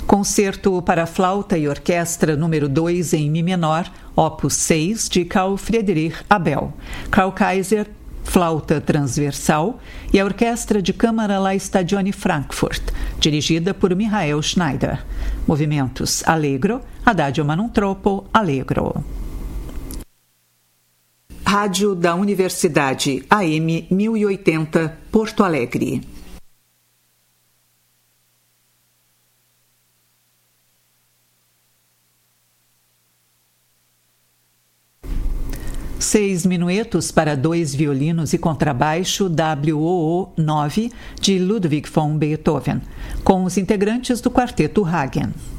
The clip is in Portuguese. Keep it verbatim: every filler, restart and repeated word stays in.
Concerto para flauta e orquestra número dois em Mi menor, opus seis, de Carl Friedrich Abel. Karl Kaiser, flauta transversal, e a Orquestra de Câmara La Stagione Frankfurt, dirigida por Michael Schneider. Movimentos Allegro, Adagio ma non troppo, Allegro. Rádio da Universidade A M mil e oitenta, Porto Alegre. Seis minuetos para dois violinos e contrabaixo W O O nove de Ludwig von Beethoven, com os integrantes do Quarteto Hagen.